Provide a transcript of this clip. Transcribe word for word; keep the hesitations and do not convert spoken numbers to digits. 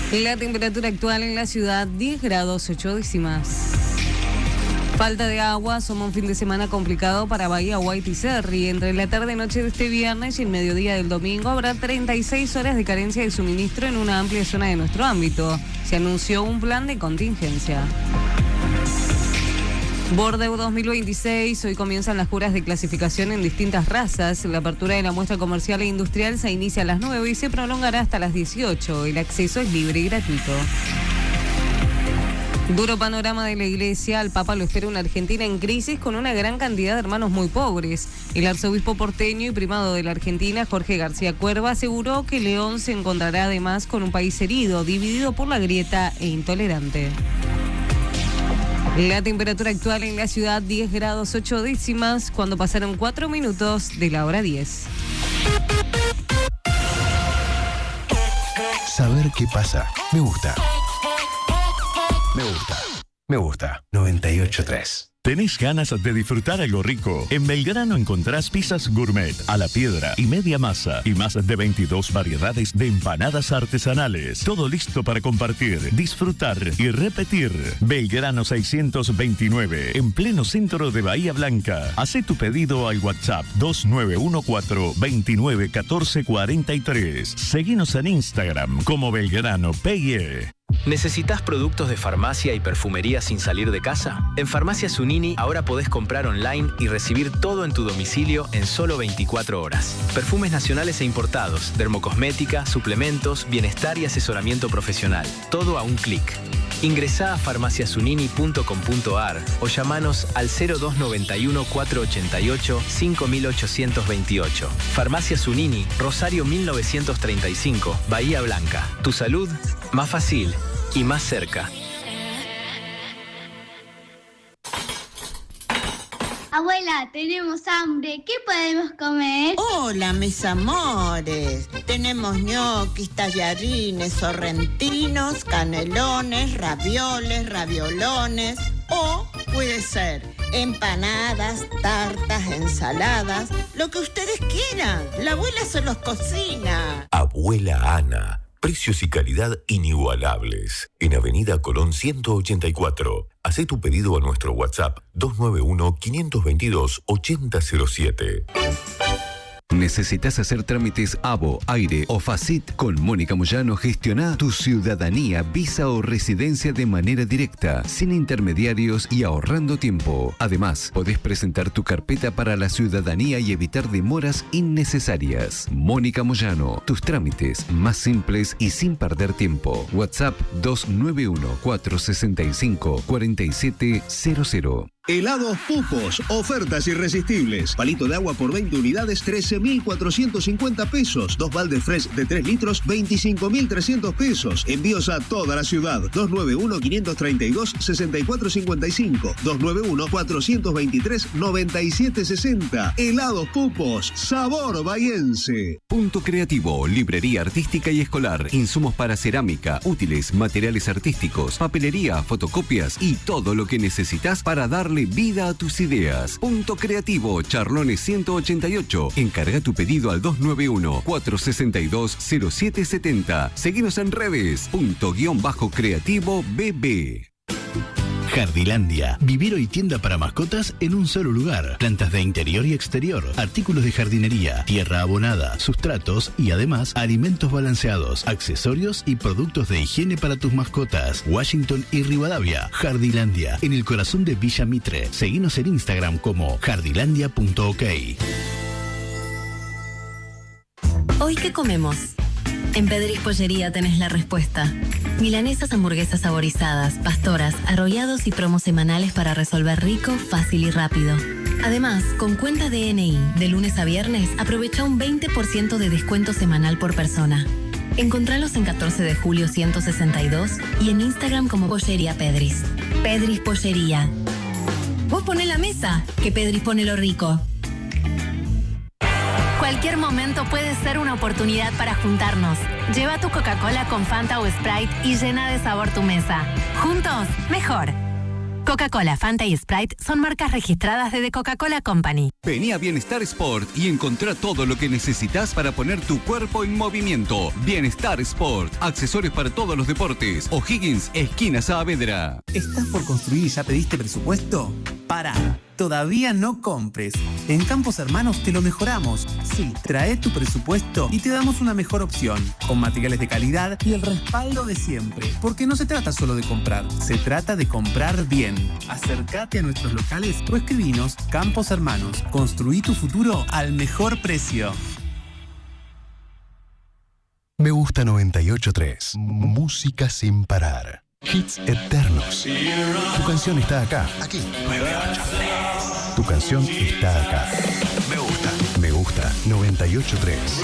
La temperatura actual en la ciudad, diez grados ocho décimas. Falta de agua, suma un fin de semana complicado para Bahía White y Cerri. Entre la tarde-noche de este viernes y el mediodía del domingo habrá treinta y seis horas de carencia de suministro en una amplia zona de nuestro ámbito. Se anunció un plan de contingencia. Bordeu dos mil veintiséis, hoy comienzan las juras de clasificación en distintas razas. La apertura de la muestra comercial e industrial se inicia a las nueve y se prolongará hasta las dieciocho. El acceso es libre y gratuito. Duro panorama de la iglesia, al Papa lo espera una Argentina en crisis con una gran cantidad de hermanos muy pobres. El arzobispo porteño y primado de la Argentina, Jorge García Cuerva, aseguró que León se encontrará además con un país herido, dividido por la grieta e intolerante. La temperatura actual en la ciudad, diez grados ocho décimas, cuando pasaron cuatro minutos de la hora diez. Saber qué pasa. Me gusta. Me gusta. Me gusta. noventa y ocho punto tres. ¿Tenés ganas de disfrutar algo rico? En Belgrano encontrás pizzas gourmet, a la piedra y media masa y más de veintidós variedades de empanadas artesanales. Todo listo para compartir, disfrutar y repetir. Belgrano seiscientos veintinueve, en pleno centro de Bahía Blanca. Hacé tu pedido al WhatsApp dos nueve uno cuatro, veintinueve, catorce, cuarenta y tres. Seguinos en Instagram como Belgrano P y E. ¿Necesitas productos de farmacia y perfumería sin salir de casa? En Farmacias Unini ahora podés comprar online y recibir todo en tu domicilio en solo veinticuatro horas. Perfumes nacionales e importados, dermocosmética, suplementos, bienestar y asesoramiento profesional. Todo a un clic. Ingresá a farmacias unini punto com punto a r o llamanos al cero dos noventa y uno, cuatrocientos ochenta y ocho, cinco mil ochocientos veintiocho. Farmacias Unini, Rosario mil novecientos treinta y cinco, Bahía Blanca. Tu salud, más fácil y más cerca. Abuela, tenemos hambre. ¿Qué podemos comer? Hola, mis amores. Tenemos ñoquis, tallarines, sorrentinos, canelones, ravioles, raviolones. O puede ser empanadas, tartas, ensaladas, lo que ustedes quieran. La abuela se los cocina. Abuela Ana. Precios y calidad inigualables. En Avenida Colón ciento ochenta y cuatro. Hacé tu pedido a nuestro WhatsApp dos nueve uno, cinco dos dos, ocho cero cero siete. ¿Necesitas hacer trámites A B O, Aire o Facit? Con Mónica Moyano gestiona tu ciudadanía, visa o residencia de manera directa, sin intermediarios y ahorrando tiempo. Además, podés presentar tu carpeta para la ciudadanía y evitar demoras innecesarias. Mónica Moyano, tus trámites más simples y sin perder tiempo. WhatsApp dos nueve uno, cuatro seis cinco, cuatro siete cero cero. Helados Pupos, ofertas irresistibles. Palito de agua por veinte unidades, trece mil cuatrocientos cincuenta pesos. Dos baldes fresh de tres litros, veinticinco mil trescientos pesos. Envíos a toda la ciudad. dos nueve uno, cinco tres dos, seis cuatro cinco cinco. dos nueve uno, cuatro dos tres, nueve siete seis cero. Helados Pupos, sabor bahiense. Punto Creativo, librería artística y escolar. Insumos para cerámica, útiles, materiales artísticos, papelería, fotocopias y todo lo que necesitas para darle vida a tus ideas. Punto Creativo, Charlones ciento ochenta y ocho. Encarga tu pedido al dos nueve uno, cuatro seis dos, cero siete siete cero. Seguinos en redes. Punto guión bajo creativo B B. Jardilandia, vivero y tienda para mascotas en un solo lugar. Plantas de interior y exterior, artículos de jardinería, tierra abonada, sustratos y además alimentos balanceados, accesorios y productos de higiene para tus mascotas. Washington y Rivadavia. Jardilandia, en el corazón de Villa Mitre. Seguinos en Instagram como jardilandia punto ok. ¿Hoy qué comemos? En Pedris Pollería tenés la respuesta. Milanesas, hamburguesas saborizadas, pastoras, arrollados y promos semanales para resolver rico, fácil y rápido. Además, con cuenta D N I, de lunes a viernes, aprovecha un veinte por ciento de descuento semanal por persona. Encontralos en catorce de julio ciento sesenta y dos y en Instagram como Pollería Pedris. Pedris Pollería. Vos poné la mesa, que Pedris pone lo rico. Cualquier momento puede ser una oportunidad para juntarnos. Lleva tu Coca-Cola con Fanta o Sprite y llena de sabor tu mesa. Juntos, mejor. Coca-Cola, Fanta y Sprite son marcas registradas de The Coca-Cola Company. Vení a Bienestar Sport y encontrá todo lo que necesitas para poner tu cuerpo en movimiento. Bienestar Sport, accesorios para todos los deportes. O'Higgins, esquina Saavedra. ¿Estás por construir y ya pediste presupuesto? Pará, todavía no compres. En Campos Hermanos te lo mejoramos. Sí, trae tu presupuesto y te damos una mejor opción, con materiales de calidad y el respaldo de siempre. Porque no se trata solo de comprar, se trata de comprar bien. Acércate a nuestros locales o escribinos. Campos Hermanos, construí tu futuro al mejor precio. Me gusta noventa y ocho punto tres. Música sin parar. Hits eternos. Tu canción está acá. Aquí. noventa y ocho punto tres. Tu canción está acá. Me gusta. Me gusta noventa y ocho punto tres.